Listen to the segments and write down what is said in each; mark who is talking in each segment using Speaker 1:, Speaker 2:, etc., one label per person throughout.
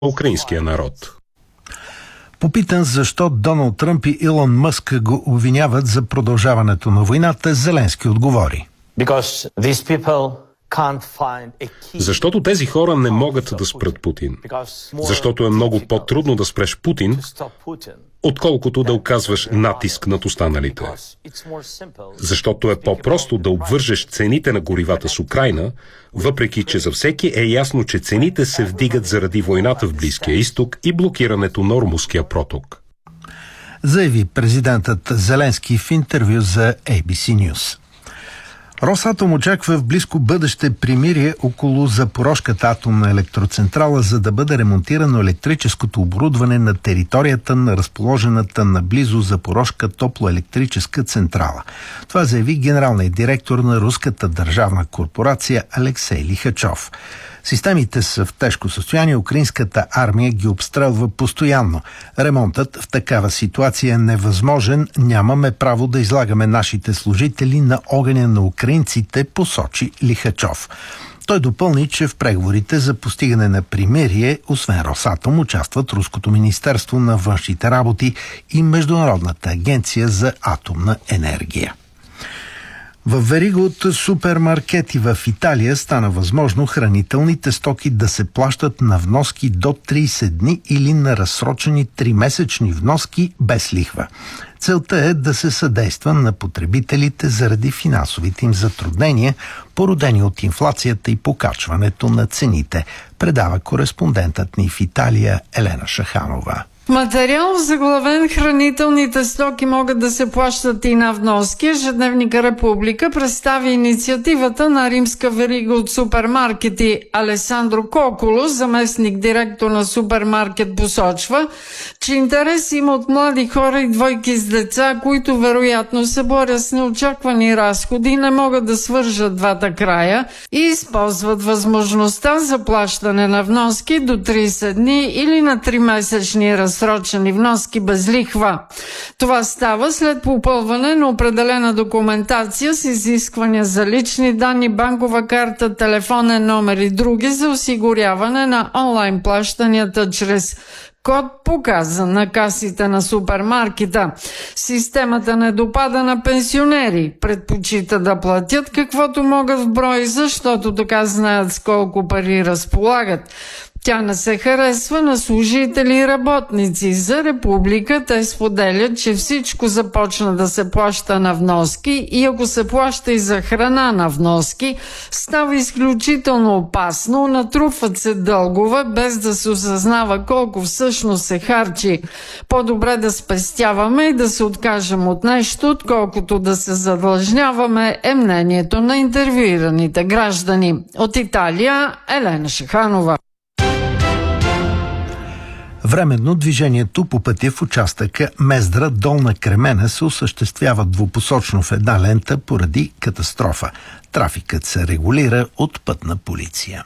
Speaker 1: украинския народ.
Speaker 2: Попитан защо Доналд Тръмп и Илон Мъск го обвиняват за продължаването на войната, Зеленски отговори:
Speaker 1: защото тези хора не могат да спрат Путин. Защото е много по-трудно да спреш Путин, отколкото да оказваш натиск над останалите. Защото е по-просто да обвържеш цените на горивата с Украйна, въпреки че за всеки е ясно, че цените се вдигат заради войната в Близкия изток и блокирането на Ормузския проток.
Speaker 2: Заяви президентът Зеленски в интервю за ABC News. Росатом очаква в близко бъдеще примирие около Запорожката атомна електроцентрала, за да бъде ремонтирано електрическото оборудване на територията на разположената наблизо Запорожка топлоелектрическа централа. Това заяви генералният директор на руската държавна корпорация Алексей Лихачов. Системите са в тежко състояние, украинската армия ги обстрелва постоянно. Ремонтът в такава ситуация е невъзможен, нямаме право да излагаме нашите служители на огъня на украинците, посочи Лихачов. Той допълни, че в преговорите за постигане на примирие, освен Росатом, участват Руското министерство на външните работи и Международната агенция за атомна енергия. В верига от супермаркети в Италия стана възможно хранителните стоки да се плащат на вноски до 30 дни или на разсрочени 3-месечни вноски без лихва. Целта е да се съдейства на потребителите заради финансовите им затруднения, породени от инфлацията и покачването на цените, предава кореспондентът ни в Италия Елена Шаханова.
Speaker 3: Материал заглавен "Хранителните стоки могат да се плащат и на вноски", ежедневника Република представи инициативата на римска верига от супермаркети. Алесандро Коколо, заместник директор на супермаркет, посочва, че интерес има от млади хора и двойки с деца, които вероятно се борят с неочаквани разходи и не могат да свържат двата края и използват възможността за плащане на вноски до 30 дни или на 3-месечни разсрочени вноски без лихва. Това става след попълване на определена документация с изисквания за лични данни, банкова карта, телефонен номер и други за осигуряване на онлайн плащанията чрез код, показан на касите на супермаркета. Системата не допада на пенсионери. Предпочита да платят каквото могат в брой, защото така знаят с колко пари разполагат. Тя не се харесва на служители и работници. За Република те споделят, че всичко започна да се плаща на вноски и ако се плаща и за храна на вноски, става изключително опасно, натрупват се дългове, без да се осъзнава колко всъщност се харчи. По-добре да спестяваме и да се откажем от нещо, отколкото да се задлъжняваме, е мнението на интервюираните граждани. От Италия, Елена Шаханова.
Speaker 2: Временно движението по пътя в участъка Мездра-Долна Кремена се осъществява двупосочно в една лента поради катастрофа. Трафикът се регулира от пътна полиция.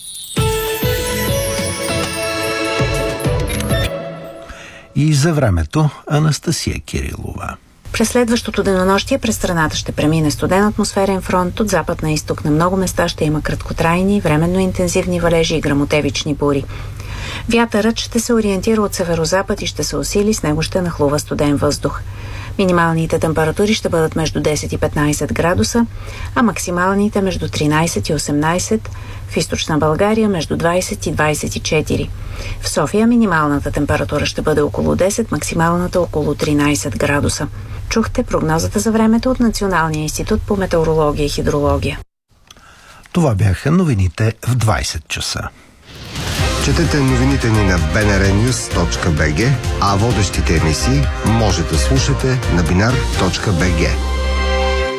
Speaker 2: И за времето Анастасия Кирилова.
Speaker 4: През следващото денонощие през страната ще премине студен атмосферен фронт. От запад на изток на много места ще има краткотрайни, временно интензивни валежи и гръмотевични бури. Вятърът ще се ориентира от северозапад и ще се усили, с него ще нахлува студен въздух. Минималните температури ще бъдат между 10 и 15 градуса, а максималните между 13 и 18, в източна България между 20 и 24. В София минималната температура ще бъде около 10, максималната около 13 градуса. Чухте прогнозата за времето от Националния институт по метеорология и хидрология.
Speaker 2: Това бяха новините в 20 часа.
Speaker 5: Четете новините ни на bnrnews.bg, а водещите емисии може да слушате на binar.bg.